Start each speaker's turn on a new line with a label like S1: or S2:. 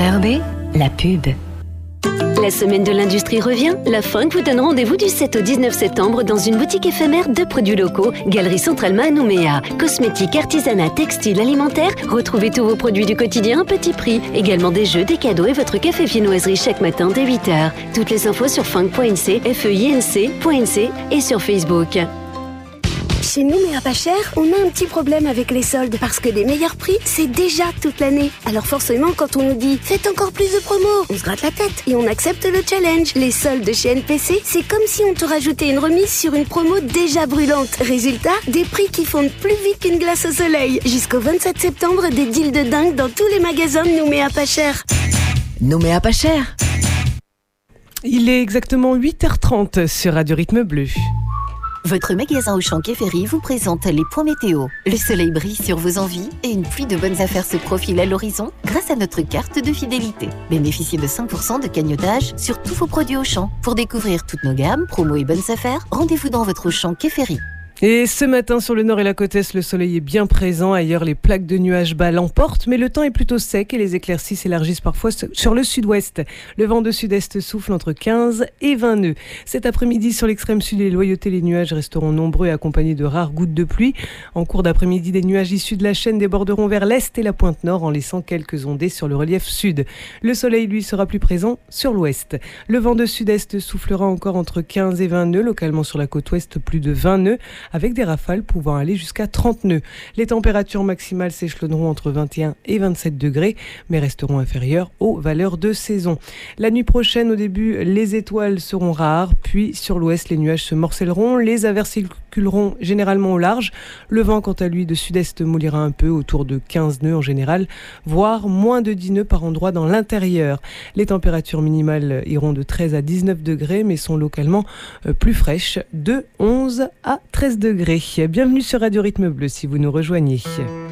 S1: RERB, la pub.
S2: La semaine de l'industrie revient. La Funk vous donne rendez-vous du 7 au 19 septembre dans une boutique éphémère de produits locaux, Galerie Centralma à Nouméa. Cosmétiques, artisanat, textile, alimentaire. Retrouvez tous vos produits du quotidien à petit prix. Également des jeux, des cadeaux et votre café viennoiserie chaque matin dès 8h. Toutes les infos sur funk.nc, feinc.nc et sur Facebook.
S3: Chez Nouméa pas cher, on a un petit problème avec les soldes parce que les meilleurs prix, c'est déjà toute l'année. Alors forcément, quand on nous dit « faites encore plus de promos », on se gratte la tête et on accepte le challenge. Les soldes chez NPC, c'est comme si on te rajoutait une remise sur une promo déjà brûlante. Résultat, des prix qui fondent plus vite qu'une glace au soleil. Jusqu'au 27 septembre, des deals de dingue dans tous les magasins Nouméa pas cher.
S1: Nouméa pas cher.
S4: Il est exactement 8h30 sur Radio Rythme Bleu.
S5: Votre magasin Auchan Quai Ferry vous présente les points météo. Le soleil brille sur vos envies et une pluie de bonnes affaires se profile à l'horizon grâce à notre carte de fidélité. Bénéficiez de 5% de cagnotage sur tous vos produits Auchan. Pour découvrir toutes nos gammes, promos et bonnes affaires, rendez-vous dans votre Auchan Quai Ferry.
S4: Et ce matin, sur le nord et la côte est, le soleil est bien présent. Ailleurs, les plaques de nuages bas l'emportent, mais le temps est plutôt sec et les éclaircies s'élargissent parfois sur le sud-ouest. Le vent de sud-est souffle entre 15 et 20 nœuds. Cet après-midi, sur l'extrême sud et loyauté, les nuages resteront nombreux et accompagnés de rares gouttes de pluie. En cours d'après-midi, des nuages issus de la chaîne déborderont vers l'est et la pointe nord en laissant quelques ondées sur le relief sud. Le soleil, lui, sera plus présent sur l'ouest. Le vent de sud-est soufflera encore entre 15 et 20 nœuds, localement sur la côte ouest plus de 20 nœuds, avec des rafales pouvant aller jusqu'à 30 nœuds. Les températures maximales s'échelonneront entre 21 et 27 degrés, mais resteront inférieures aux valeurs de saison. La nuit prochaine, au début, les étoiles seront rares, puis sur l'ouest, les nuages se morcelleront, les averses circuleront généralement au large. Le vent, quant à lui, de sud-est moulira un peu, autour de 15 nœuds en général, voire moins de 10 nœuds par endroit dans l'intérieur. Les températures minimales iront de 13 à 19 degrés, mais sont localement plus fraîches, de 11 à 13 degrés. Bienvenue sur Radio Rythme Bleu si vous nous rejoignez.